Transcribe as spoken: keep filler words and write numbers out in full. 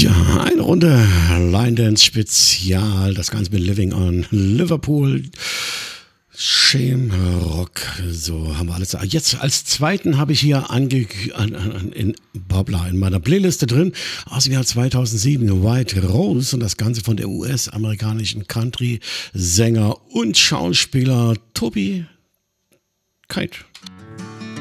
Ja, eine Runde Line Dance Spezial, das Ganze mit Living on Liverpool. Shame Rock, so haben wir alles. Jetzt als zweiten habe ich hier ange an, an, in, Babla, in meiner Playliste drin aus dem Jahr zweitausendsieben, White Rose, und das Ganze von der U S-amerikanischen Country-Sänger und Schauspieler Toby Keith.